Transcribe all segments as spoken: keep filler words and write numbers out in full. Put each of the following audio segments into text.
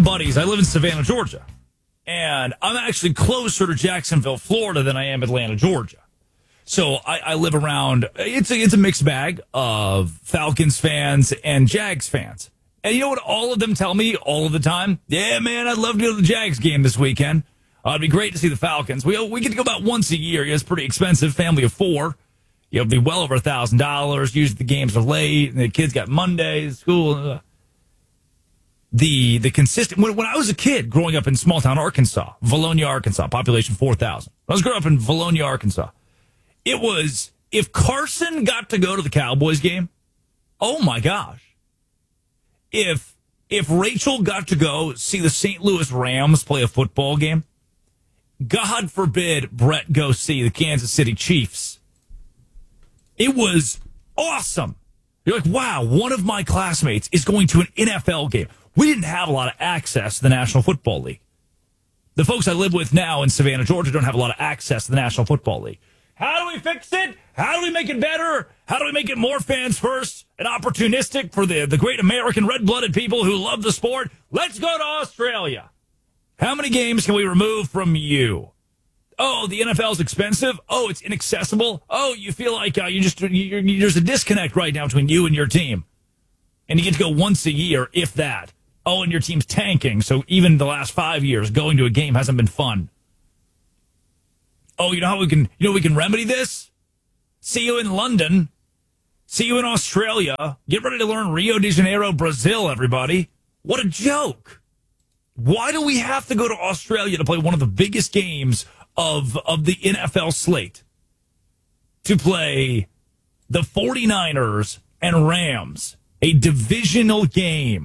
have buddies. I live in Savannah, Georgia. And I'm actually closer to Jacksonville, Florida than I am Atlanta, Georgia. So I, I live around, it's a, it's a mixed bag of Falcons fans and Jags fans. And you know what all of them tell me all of the time? Yeah, man, I'd love to go to the Jags game this weekend. Uh, it'd be great to see the Falcons. We we get to go about once a year. It's pretty expensive. Family of four. You'll be well over one thousand dollars. Usually the games are late. And the kids got Mondays, school. Uh, the the consistent... When, when I was a kid growing up in small-town Arkansas, Valonia, Arkansas, population four thousand. I was growing up in Valonia, Arkansas. It was... If Carson got to go to the Cowboys game, oh, my gosh. If If Rachel got to go see the Saint Louis Rams play a football game, God forbid Brett go see the Kansas City Chiefs. It was awesome. You're like, wow, one of my classmates is going to an N F L game. We didn't have a lot of access to the National Football League. The folks I live with now in Savannah, Georgia, don't have a lot of access to the National Football League. How do we fix it? How do we make it better? How do we make it more fans first and opportunistic for the, the great American red-blooded people who love the sport? Let's go to Australia. How many games can we remove from you? Oh, the N F L is expensive. Oh, it's inaccessible. Oh, you feel like uh, you just you're, you're, there's a disconnect right now between you and your team. And you get to go once a year, if that. Oh, and your team's tanking, so even the last five years, going to a game hasn't been fun. Oh, you know how we can, you know we can remedy this? See you in London. See you in Australia. Get ready to learn Rio de Janeiro, Brazil, everybody. What a joke. Why do we have to go to Australia to play one of the biggest games of, of the N F L slate? To play the 49ers and Rams, a divisional game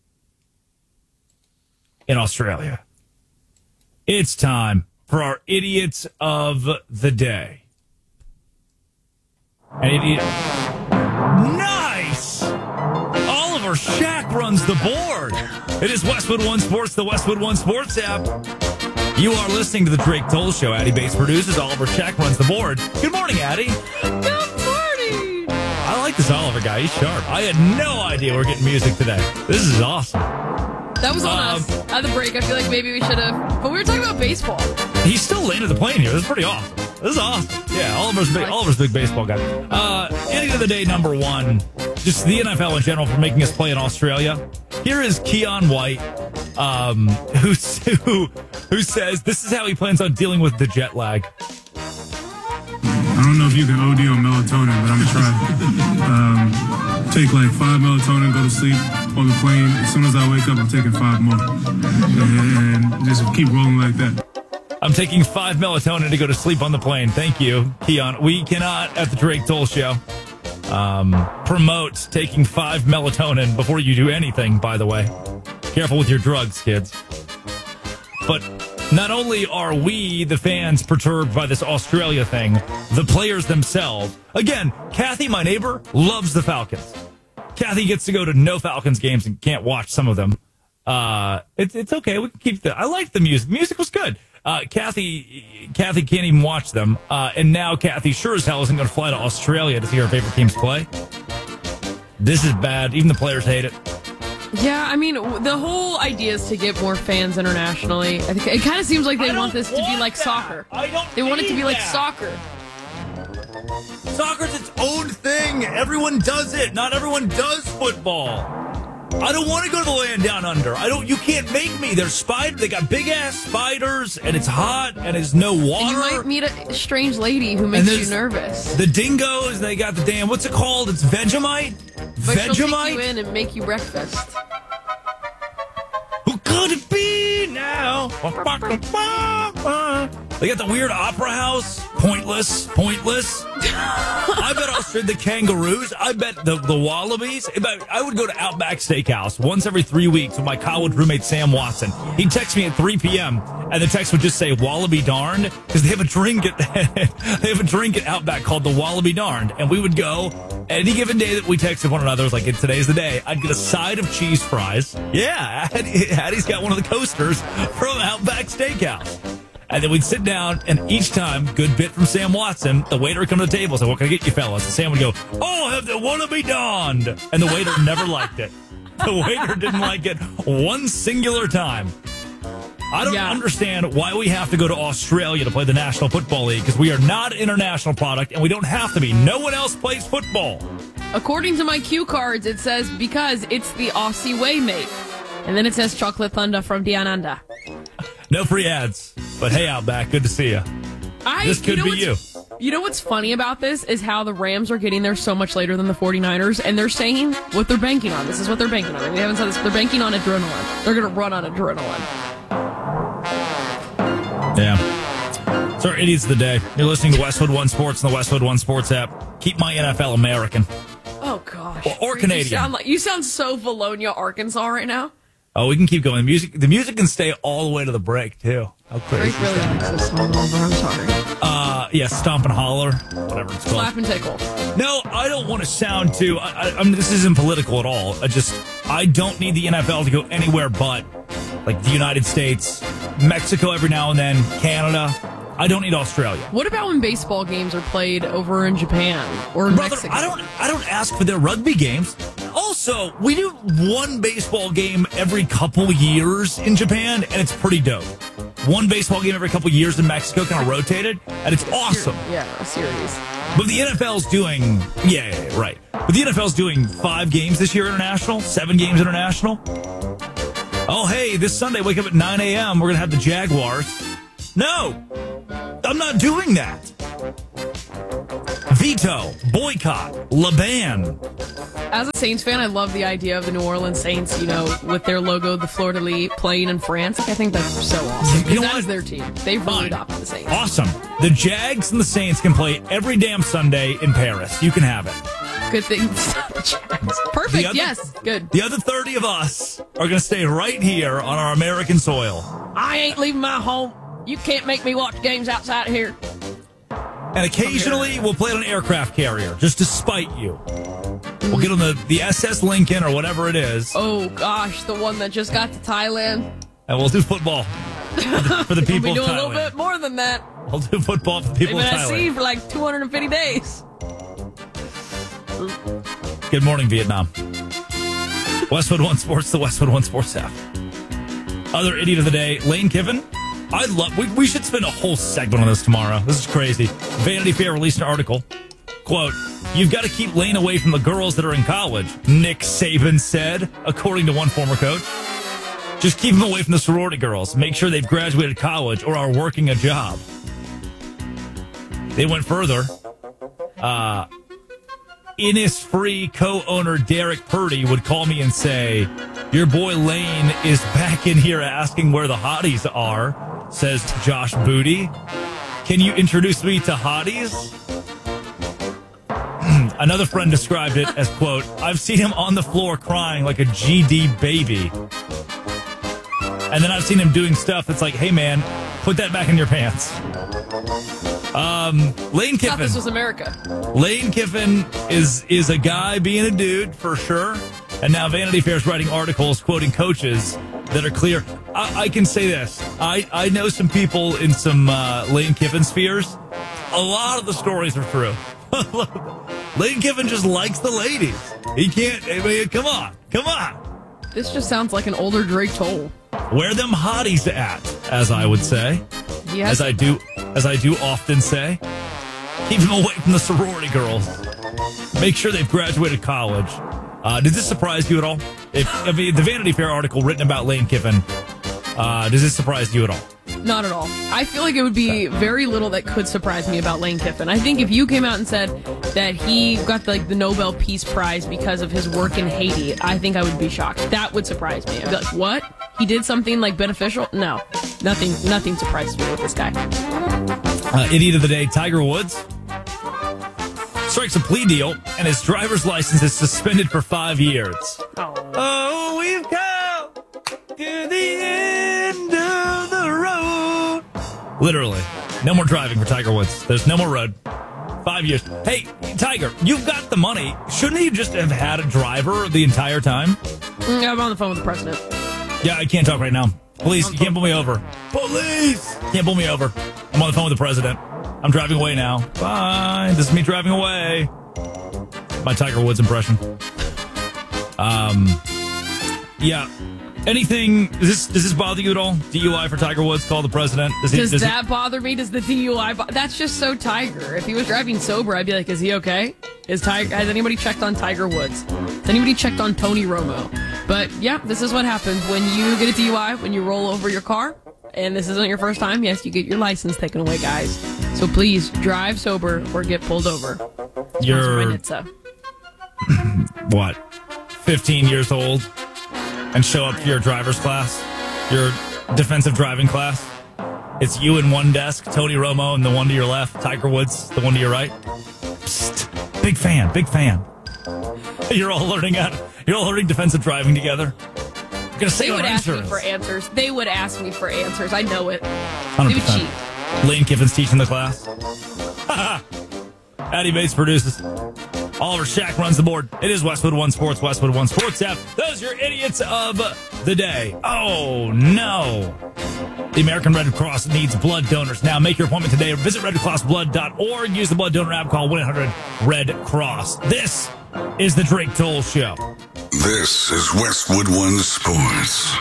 in Australia. It's time for our idiots of the day. An idiot. Nice! Oliver Shack runs the board. It is Westwood One Sports, the Westwood One Sports app. You are listening to the Drake Toll Show. Addie Bates produces. Oliver Shack runs the board. Good morning, Addie. Good morning. I like this Oliver guy. He's sharp. I had no idea we we're getting music today. This is awesome. That was on um, us. At the break, I feel like maybe we should have. But we were talking about baseball. He still landed the plane here. This is pretty awesome. This is awesome. Yeah, Oliver's big, Oliver's a big baseball guy. Uh, end of the day, number one, just the N F L in general for making us play in Australia. Here is Keon White, um, who, who, who says this is how he plans on dealing with the jet lag. I don't know if you can O D on melatonin, but I'm going to try. Um, take like five melatonin, go to sleep on the plane. As soon as I wake up, I'm taking five more. And, and just keep rolling like that. I'm taking five melatonin to go to sleep on the plane. Thank you, Keon. We cannot, at the Drake Toll Show, um, promote taking five melatonin before you do anything, by the way. Careful with your drugs, kids. But not only are we, the fans, perturbed by this Australia thing, the players themselves. Again, Kathy, my neighbor, loves the Falcons. Kathy gets to go to no Falcons games and can't watch some of them. Uh, it's it's okay. We can keep the. I liked the music. Music was good. Uh, Kathy, Kathy can't even watch them. Uh, and now Kathy sure as hell isn't going to fly to Australia to see her favorite teams play. This is bad. Even the players hate it. Yeah, I mean, the whole idea is to get more fans internationally. I think it kind of seems like they want this to be like that. soccer. I don't They want it to be that. like soccer. Soccer's its own thing. Everyone does it. Not everyone does football. I don't want to go to the land down under. I don't. You can't make me. There's spiders. They got big ass spiders, and it's hot, and there's no water. And you might meet a strange lady who makes you nervous. The dingoes. They got the damn. What's it called? It's Vegemite. But she'll take Vegemite. you in and make you breakfast. Who could it be now? They got the weird opera house. Pointless. Pointless. I bet Australia, the kangaroos. I bet the, the wallabies. I, bet, I would go to Outback Steakhouse once every three weeks with my college roommate, Sam Watson. He'd text me at three p.m. and the text would just say, Wallaby Darned, because they have a drink at they have a drink at Outback called the Wallaby Darned. And we would go any given day that we texted one another. It was like, today's the day. I'd get a side of cheese fries. Yeah, Addie's got one of the coasters from Outback Steakhouse. And then we'd sit down, and each time, good bit from Sam Watson, the waiter would come to the table and say, what can I get you fellas? And Sam would go, oh, I'll have the Wallaby Darned. And the waiter never liked it. The waiter didn't like it one singular time. I don't Yeah. understand why we have to go to Australia to play the National Football League, because we are not an international product, and we don't have to be. No one else plays football. According to my cue cards, it says because it's the Aussie way, mate. And then it says Chocolate Thunder from Diananda. No free ads. But hey, Outback, good to see you. I, This could you know be you. what's- You know what's funny about this is how the Rams are getting there so much later than the 49ers, and they're saying what they're banking on. This is what they're banking on. We haven't said this. They're banking on adrenaline. They're going to run on adrenaline. Yeah. So, our idiots of the day. You're listening to Westwood One Sports and the Westwood One Sports app. Keep my N F L American. Oh, gosh. Or- or You Canadian. sound, like, you sound so Valonia, Arkansas right now. Oh, we can keep going. The music, the music can stay all the way to the break, too. How crazy. Drake really likes this song, but I'm sorry. Uh, yeah, Stomp and Holler, whatever it's called. Slap and tickle. No, I don't want to sound too. I, I, I mean, this isn't political at all. I just, I don't need the N F L to go anywhere but like the United States, Mexico every now and then, Canada. I don't need Australia. What about when baseball games are played over in Japan or in Brother, Mexico? I don't, I don't ask for their rugby games. Also, we do one baseball game every couple years in Japan, and it's pretty dope. One baseball game every couple years in Mexico, kind of rotated, and it's awesome. Yeah, a series. But the N F L's doing, yeah, yeah, yeah, right. But the N F L's doing five games this year international, seven games international. Oh, hey, this Sunday, wake up at nine a.m., we're going to have the Jaguars. No, I'm not doing that. Veto, boycott, Laban. As a Saints fan, I love the idea of the New Orleans Saints, you know, with their logo, the Fleur de Lis, playing in France. I think that's so awesome. You Because know that what? is their team. They've really Fine. adopted the Saints. Awesome. The Jags and the Saints can play every damn Sunday in Paris. You can have it. Good things. Perfect. The other- Yes. Good. The other thirty of us are going to stay right here on our American soil. I ain't leaving my home. You can't make me watch games outside of here. And occasionally we'll play on an aircraft carrier just to spite you. We'll get on the, the S S Lincoln or whatever it is, Oh, gosh. The one that just got to Thailand. and we'll do football for the, for the We'll people be of doing a little Thailand. bit more than that. We'll do football for the They've people been of at sea Thailand. for like two hundred fifty days. Good morning, Vietnam. Westwood One Sports, the Westwood One Sports app. Other idiot of the day, Lane Kiffin. I love. We, we should spend a whole segment on this tomorrow. This is crazy. Vanity Fair released an article. Quote: "You've got to keep Lane away from the girls that are in college," Nick Saban said, according to one former coach. "Just keep him away from the sorority girls. Make sure they've graduated college or are working a job." They went further. Uh, Innisfree co-owner Derek Purdy would call me and say, "Your boy Lane is back in here asking where the hotties are," says Josh Booty. "Can you introduce me to hotties?" Another friend described it as, quote, "I've seen him on the floor crying like a G D baby. And then I've seen him doing stuff that's like, hey, man, put that back in your pants." Um, Lane I thought Kiffin. this was America. Lane Kiffin is is a guy being a dude for sure, and now Vanity Fair is writing articles quoting coaches that are clear. I, I can say this: I I know some people in some uh, Lane Kiffin spheres. A lot of the stories are true. Lane Kiffin just likes the ladies. He can't. I mean, come on, come on. This just sounds like an older Drake Toll. Where them hotties at, as I would say, He as has I do, as I do often say. Keep them away from the sorority girls. Make sure they've graduated college. Uh, did this surprise you at all? If, I mean, the Vanity Fair article written about Lane Kiffin, uh, does this surprise you at all? Not at all. I feel like it would be very little that could surprise me about Lane Kiffin. I think if you came out and said that he got like the Nobel Peace Prize because of his work in Haiti, I think I would be shocked. That would surprise me. I'd be like, what? He did something like beneficial? No. Nothing nothing surprises me with this guy. Uh, idiot of the day, Tiger Woods strikes a plea deal, and his driver's license is suspended for five years. Oh. Oh, we've come to the end of the road. Literally. No more driving for Tiger Woods. There's no more road. Five years. Hey, Tiger, you've got the money. Shouldn't you just have had a driver the entire time? Mm, I'm on the phone with the president. Yeah, I can't talk right now. Police, you can't pull me over. Police! Can't pull me over. I'm on the phone with the president. I'm driving away now. Bye. This is me driving away. My Tiger Woods impression. Um, Yeah. Anything, does this, does this bother you at all? D U I for Tiger Woods, call the president. Does, he, does, does that he, bother me? Does the D U I, bo- that's just so Tiger. If he was driving sober, I'd be like, is he okay? Is Tiger, has anybody checked on Tiger Woods? Has anybody checked on Tony Romo? But yeah, this is what happens when you get a D U I, when you roll over your car, and this isn't your first time. Yes, you get your license taken away, guys. So please drive sober or get pulled over. You're, what, fifteen years old? And show up to your driver's class, your defensive driving class. It's you in one desk, Tony Romo, and the one to your left, Tiger Woods, the one to your right. Psst, big fan, big fan. You're all learning out. You're all learning defensive driving together. You're gonna save They would on ask insurance. me for answers. They would ask me for answers. I know it. one hundred percent. They would cheat. Lane Kiffin's teaching the class. Addy Bates produces. Oliver Shack runs the board. It is Westwood One Sports, Westwood One Sports app. Those are your idiots of the day. Oh, no. The American Red Cross needs blood donors. Now make your appointment today or visit red cross blood dot org. Use the blood donor app. Call one eight hundred red cross. This is the Drake Toll Show. This is Westwood One Sports.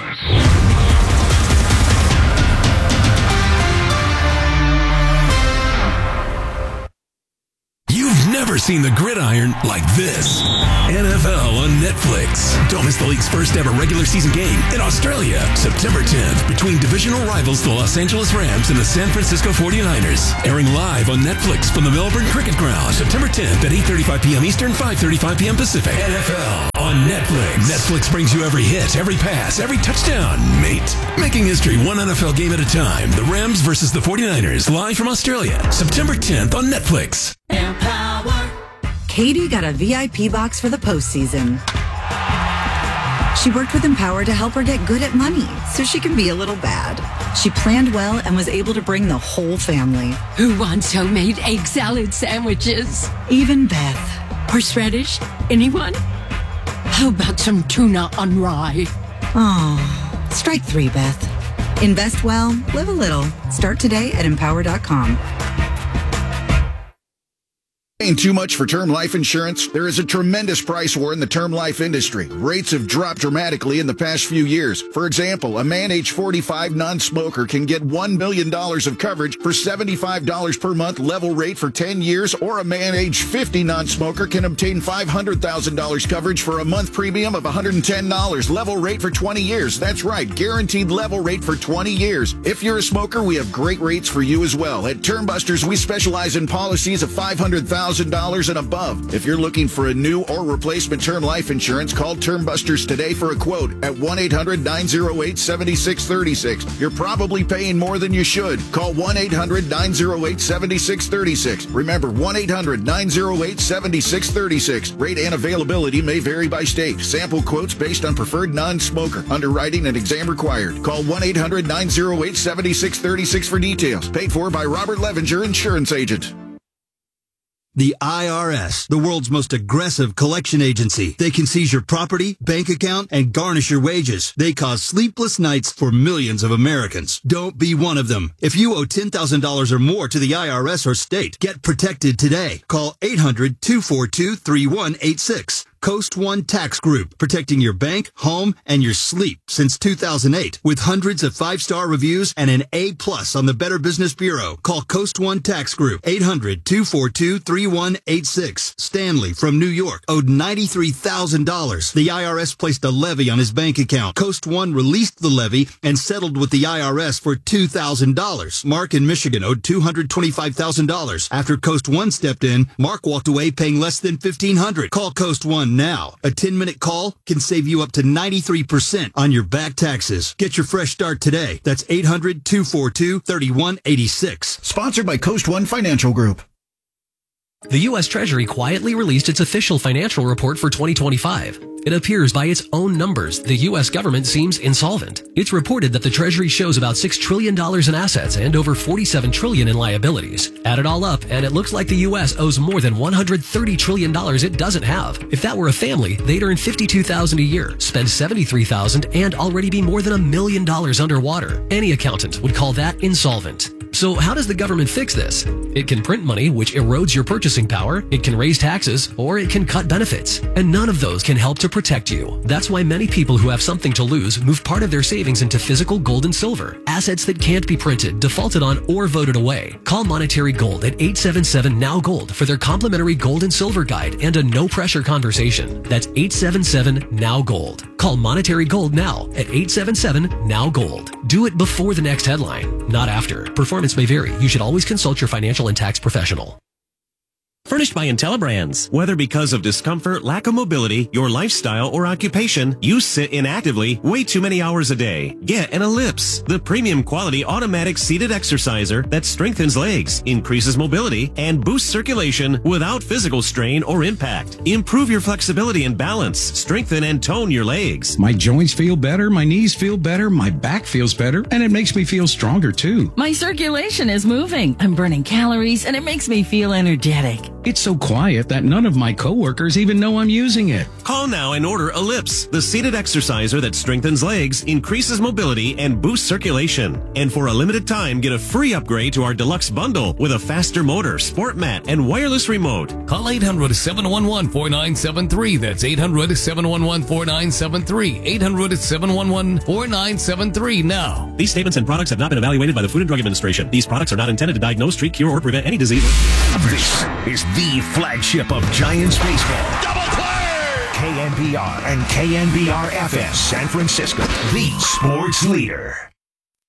You've never seen the gridiron like this. N F L on Netflix. Don't miss the league's first ever regular season game in Australia, September tenth, between divisional rivals the Los Angeles Rams and the San Francisco forty-niners. Airing live on Netflix from the Melbourne Cricket Ground, September tenth at eight thirty-five p.m. Eastern, five thirty-five p.m. Pacific. N F L on Netflix. Netflix brings you every hit, every pass, every touchdown, mate. Making history one N F L game at a time. The Rams versus the forty-niners, live from Australia, September tenth on Netflix. Empower. Katie got a V I P box for the postseason. She worked with Empower to help her get good at money so she can be a little bad. She planned well and was able to bring the whole family. Who wants homemade egg salad sandwiches? Even Beth. Horseradish? Anyone? How about some tuna on rye? Oh, strike three, Beth. Invest well, live a little. Start today at empower dot com. Paying too much for term life insurance? There is a tremendous price war in the term life industry. Rates have dropped dramatically in the past few years. For example, a man age forty-five non-smoker can get one million dollars of coverage for seventy-five dollars per month level rate for ten years, or a man age fifty non-smoker can obtain five hundred thousand dollars coverage for a month premium of one hundred ten dollars level rate for twenty years. That's right, guaranteed level rate for twenty years. If you're a smoker, we have great rates for you as well. At Term Busters, we specialize in policies of five hundred thousand dollars and above. If you're looking for a new or replacement term life insurance, call Term Busters today for a quote at one eight hundred nine oh eight seven six three six. You're probably paying more than you should. Call one eight hundred nine oh eight seven six three six. Remember, one eight hundred nine oh eight seven six three six. Rate and availability may vary by state. Sample quotes based on preferred non-smoker. Underwriting and exam required. Call one eight hundred nine oh eight seven six three six for details. Paid for by Robert Levinger, insurance agent. The I R S, the world's most aggressive collection agency. They can seize your property, bank account, and garnish your wages. They cause sleepless nights for millions of Americans. Don't be one of them. If you owe ten thousand dollars or more to the I R S or state, get protected today. Call eight hundred two four two three one eight six. Coast One Tax Group, protecting your bank, home, and your sleep since two thousand eight. With hundreds of five-star reviews and an A plus on the Better Business Bureau. Call Coast One Tax Group, eight hundred two four two three one eight six. Stanley from New York owed ninety-three thousand dollars. The I R S placed a levy on his bank account. Coast One released the levy and settled with the I R S for two thousand dollars. Mark in Michigan owed two hundred twenty-five thousand dollars. After Coast One stepped in, Mark walked away paying less than fifteen hundred dollars. Call Coast One now. A ten-minute call can save you up to ninety-three percent on your back taxes. Get your fresh start today. That's eight hundred two four two three one eight six. Sponsored by Coast One Financial Group. The U S Treasury quietly released its official financial report for twenty twenty-five. It appears by its own numbers, the U S government seems insolvent. It's reported that the Treasury shows about six trillion dollars in assets and over forty-seven trillion dollars in liabilities. Add it all up, and it looks like the U S owes more than one hundred thirty trillion dollars it doesn't have. If that were a family, they'd earn fifty-two thousand dollars a year, spend seventy-three thousand dollars, and already be more than a million dollars underwater. Any accountant would call that insolvent. So how does the government fix this? It can print money, which erodes your purchasing purchasing power, it can raise taxes, or it can cut benefits. And none of those can help to protect you. That's why many people who have something to lose move part of their savings into physical gold and silver, assets that can't be printed, defaulted on, or voted away. Call Monetary Gold at eight seven seven N O W Gold for their complimentary gold and silver guide and a no-pressure conversation. That's eight seven seven N O W Gold. Call Monetary Gold now at eight seven seven N O W Gold. Do it before the next headline, not after. Performance may vary. You should always consult your financial and tax professional. Furnished by IntelliBrands. Whether because of discomfort, lack of mobility, your lifestyle, or occupation, you sit inactively way too many hours a day. Get an Ellipse, the premium quality automatic seated exerciser that strengthens legs, increases mobility, and boosts circulation without physical strain or impact. Improve your flexibility and balance, strengthen and tone your legs. My joints feel better, my knees feel better, my back feels better, and it makes me feel stronger too. My circulation is moving. I'm burning calories, and it makes me feel energetic. It's so quiet that none of my coworkers even know I'm using it. Call now and order Ellipse, the seated exerciser that strengthens legs, increases mobility, and boosts circulation. And for a limited time, get a free upgrade to our deluxe bundle with a faster motor, sport mat, and wireless remote. Call eight hundred, seven one one, four nine seven three. That's eight hundred, seven one one, four nine seven three. eight hundred, seven one one, four nine seven three now. These statements and products have not been evaluated by the Food and Drug Administration. These products are not intended to diagnose, treat, cure, or prevent any disease. This is the flagship of Giants baseball. Double play! K N B R and K N B R F S San Francisco, the sports leader.